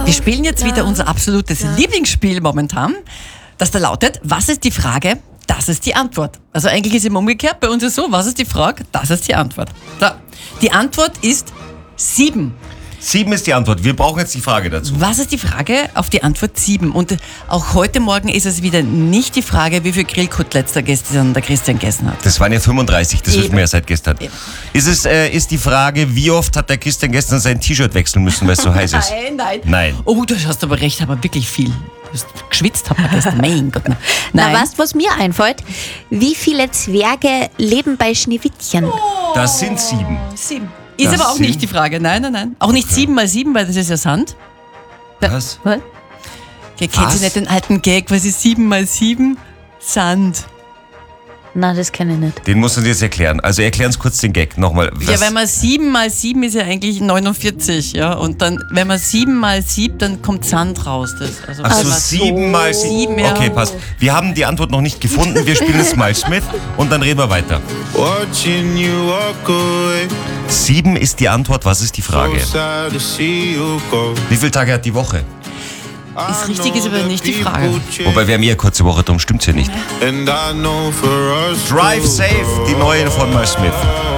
Wir spielen jetzt wieder unser absolutes Lieblingsspiel momentan, das da lautet, was ist die Frage, das ist die Antwort. Also eigentlich ist es immer umgekehrt, bei uns ist so, was ist die Frage, das ist die Antwort. So, die Antwort ist 7. 7 ist die Antwort. Wir brauchen jetzt die Frage dazu. Was ist die Frage auf die Antwort 7? Und auch heute Morgen ist es wieder nicht die Frage, wie viel Grillkoteletts der Christian gegessen hat. Das waren ja 35, das wissen wir ja seit gestern. Ist die Frage, wie oft hat der Christian gestern sein T-Shirt wechseln müssen, weil es so heiß ist? Nein. Oh, du hast aber recht, aber wirklich viel. Du hast geschwitzt, hat man gestern. Mein Gott. Nein. Na, weißt du, was mir einfällt? Wie viele Zwerge leben bei Schneewittchen? Das sind 7. 7. Ist aber auch nicht die Frage. Nein. Auch nicht 7 mal 7, weil das ist ja Sand. Was? Kennt ihr nicht den alten Gag, was ist 7 mal 7? Sand. Na, das kenne ich nicht. Den musst du dir jetzt erklären. Also erklär uns kurz den Gag nochmal. Ja, weil man 7 mal 7 ist ja eigentlich 49, ja. Und dann, wenn man 7 mal 7, dann kommt Sand raus. Also Ach so, 7 mal 7. Ja. Okay, passt. Wir haben die Antwort noch nicht gefunden. Wir spielen Smile Smith und dann reden wir weiter. 7 ist die Antwort. Was ist die Frage? Wie viele Tage hat die Woche? Ist richtig, ist aber nicht die Frage. Wobei wir haben ja kurze Woche, darum stimmt's ja nicht. Drive Safe, die neue von Mal Smith.